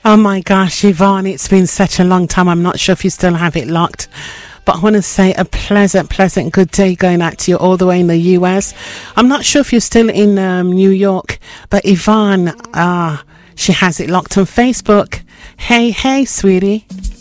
Oh my gosh, Yvonne, it's been such a long time. I'm not sure if you still have it locked. But I want to say a pleasant good day going out to you all the way in the US. I'm not sure if you're still in New York, but Yvonne, she has it locked on Facebook. Hey, sweetie.